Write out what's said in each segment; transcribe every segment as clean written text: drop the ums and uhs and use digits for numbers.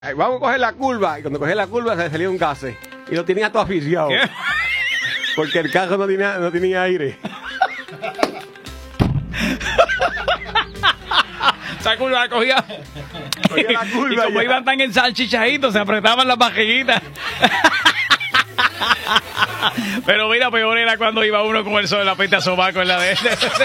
Vamos a coger la curva. Y cuando cogí la curva se le salió un gase. Y lo tenía todo asfixiado. ¿Qué? Porque el carro no tenía aire. Esa curva la cogía. Cogía la curva Y como ya. iban tan ensalchichaditos, se apretaban las vajillitas. Pero mira, peor era cuando iba uno con el sol de la pista sobaco en la de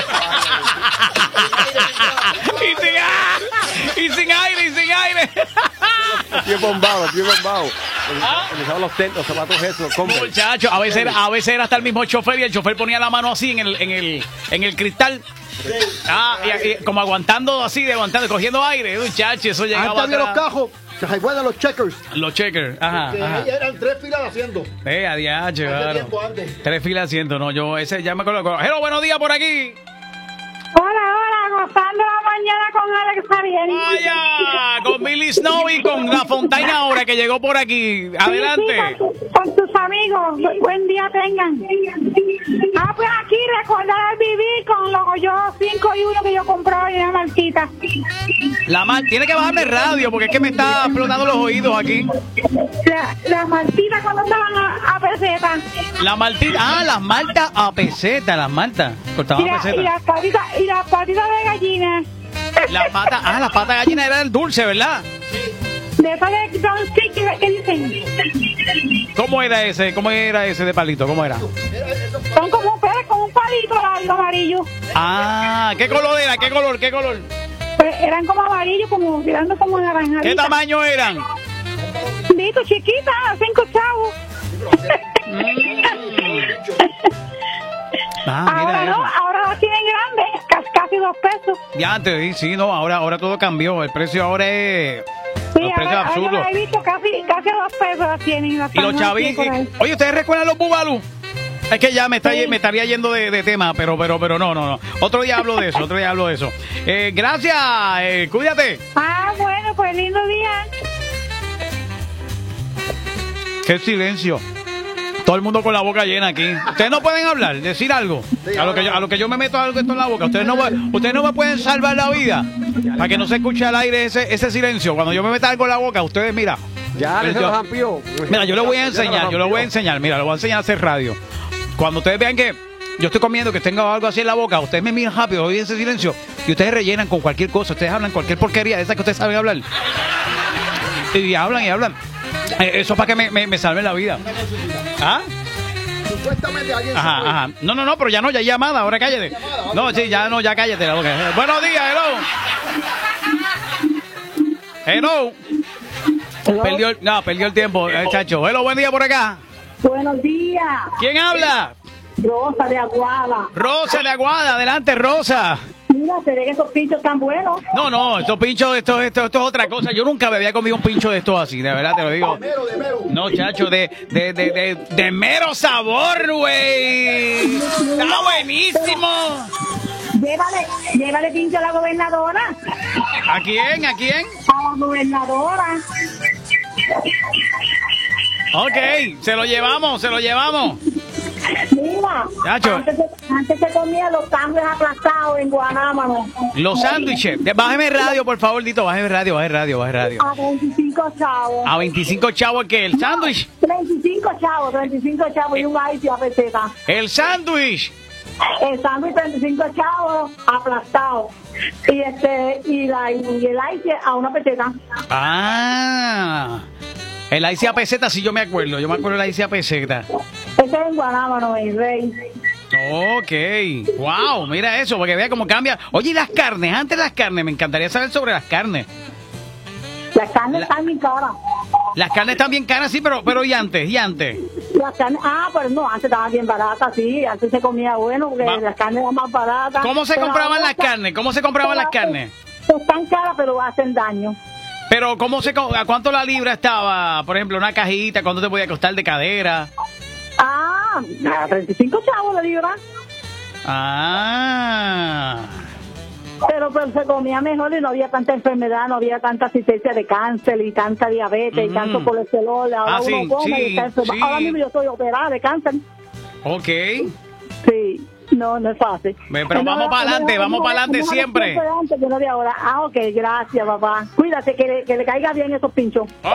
y sin aire. Pie bombado. Utilizaban los tentos, los zapatos esos, Converse. Muchacho, a veces era hasta el mismo chofer y el chofer ponía la mano así en el cristal. Y como aguantando, cogiendo aire, muchacho, eso llegaba. Antes había los cajos, se recuerdan los checkers. Los checkers, ajá. Eran 3 filas haciendo. Adiache, Hace claro. tiempo antes. 3 filas haciendo, no, yo ese ya me acuerdo. Hello, buenos días por aquí. Hola, gozando la mañana con Alex Ariel. Vaya, con Billy Snow y con La Fontaina ahora que llegó por aquí. Adelante. Sí, con tus amigos. Buen día tengan. Pues aquí recordar vivir con los yo 5 y 1 que yo compraba en la marquita. Tiene que bajarme el radio porque es que me está explotando los oídos aquí. Las martitas cuando estaban a peseta. Las maltas a peseta, las maltas. Cortaban a peseta. Y las patitas de gallina. Las patas de gallina era el dulce, ¿verdad? De esas de drumstick que dicen. ¿Cómo era ese de palito? ¿Cómo era? Son como un palito largo amarillo. ¿Qué color era? ¿Qué color? Pues eran como amarillos, como tirando como naranjaditas. ¿Qué tamaño eran? Dito, chiquita, 5 chavos. Mira eso. Ahora las tienen grandes, casi 2 pesos. Ya antes, sí, no, ahora todo cambió. El precio ahora es... Sí, los precios ahora absurdos. he visto casi a 2 pesos las tienen. Y los chavitos. Oye, ¿ustedes recuerdan los bubalú? Es que ya me estaría yendo de tema, pero no. Otro día hablo de eso, gracias, cuídate. Bueno, pues lindo día. Qué silencio. Todo el mundo con la boca llena aquí. Ustedes no pueden hablar, decir algo. A lo que yo me meto algo esto en la boca. Ustedes no me pueden salvar la vida. Para que no se escuche al aire ese silencio. Cuando yo me meta algo en la boca, ustedes mira. Ya, se los amplió. Mira, yo le voy a enseñar. Mira, le voy a enseñar a hacer radio. Cuando ustedes vean que yo estoy comiendo, que tengo algo así en la boca, ustedes me miran rápido, oyen ese silencio, y ustedes rellenan con cualquier cosa, ustedes hablan cualquier porquería de esa que ustedes saben hablar. Y hablan. Eso para que me salven la vida. Supuestamente alguien Ajá. No, pero ya no, ya hay llamada, ahora cállate. No, sí, ya cállate la boca. Buenos días, hello. Perdió el tiempo, chacho. Hello, buen día por acá. Buenos días. ¿Quién habla? Rosa de Aguada. Rosa de Aguada, adelante, Rosa. Mira, se ve que esos pinchos tan buenos. No, estos pinchos, esto es otra cosa. Yo nunca me había comido un pincho de estos así, de verdad te lo digo. de mero. No, chacho, de mero sabor, güey. Está buenísimo. Llévale pincho a la gobernadora. ¿A quién? A la gobernadora. Ok, se lo llevamos. Mira, Chacho. antes se comía los sándwiches aplastados en Guanámano. Los sándwiches. Bájeme el radio, por favor, Dito. Baje el radio. A 25 chavos. A 25 chavos, ¿qué? ¿El sándwich? 35 chavos y un ice a peseta. El sándwich. El sándwich 35 chavos aplastado. Y el ice a una peseta. El IC a peseta, sí, yo me acuerdo del IC a peseta. Ese es en Guanámano, el Rey. Ok, wow, mira eso, porque vea cómo cambia. Oye, y las carnes, antes las carnes, me encantaría saber sobre las carnes. Las carnes están bien caras. Las carnes están bien caras, sí, pero ¿y antes? Las carnes, pero no, antes estaban bien baratas, sí, antes se comía bueno, porque las carnes eran más baratas. ¿Cómo se compraban las carnes? Están caras, pero hacen daño. Pero ¿a cuánto la libra estaba? Por ejemplo, una cajita, ¿cuánto te podía costar de cadera? A 35 chavos la libra. Pero se comía mejor y no había tanta enfermedad, no había tanta asistencia de cáncer y tanta diabetes y tanto colesterol. Ahora uno come y está enfermo. Ahora mismo yo estoy operada de cáncer. Ok. Sí. No, no es fácil. Pero vamos para adelante, vamos para adelante siempre. Antes, que no de ahora. Ah, ok, gracias, papá. Cuídate, que le caiga bien esos pinchos.